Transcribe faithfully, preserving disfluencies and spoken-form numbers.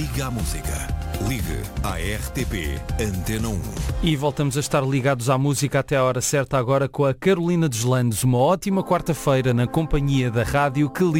Liga à Música. Ligue à R T P Antena um. E voltamos a estar ligados à música até à hora certa agora com a Carolina Deslandes. Uma ótima quarta-feira na companhia da rádio que